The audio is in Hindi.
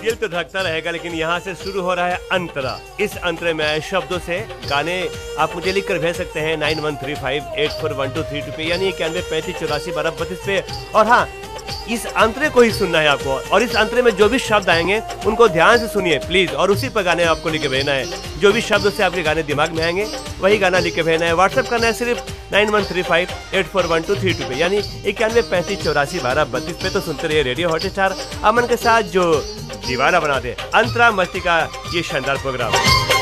दिल तो धड़कता रहेगा, लेकिन यहाँ से शुरू हो रहा है अंतरा। इस अंतरे में आए शब्दों से गाने आप मुझे लिख कर भेज सकते हैं 9135841232 पे, यानी 9135841232 पे। और हाँ, इस अंतरे को ही सुनना है आपको, और इस अंतरे में जो भी शब्द आएंगे उनको ध्यान से सुनिए प्लीज, और उसी पर गाने आपको लिख के भेजना है। जो भी शब्द से आपके गाने दिमाग में आएंगे वही गाना लिख के भेजना है। व्हाट्सएप करना है सिर्फ 9135841232 पे, यानी 9135841232 पे। तो सुनते रहिए रेडियो हॉटस्टार अमन के साथ, जो दीवाना बना दे अंतरा मस्ती का ये शानदार प्रोग्राम।